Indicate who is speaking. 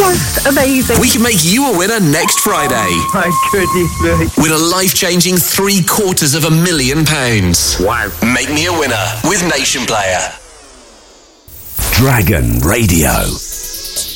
Speaker 1: Just amazing.
Speaker 2: We can make you a winner next Friday.
Speaker 1: My goodness me.
Speaker 2: Win a life-changing £750,000.
Speaker 1: Wow.
Speaker 2: Make me a winner with Nation Player.
Speaker 3: Dragon Radio.